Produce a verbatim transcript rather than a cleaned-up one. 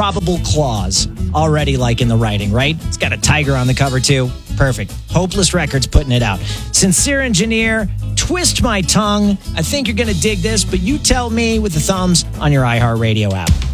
probable clause already, like in the writing, right? It's got a tiger on the cover too. Perfect. Hopeless Records putting it out. Sincere Engineer, Twist My Tongue. I think you're going to dig this, but you tell me with the thumbs on your iHeartRadio app.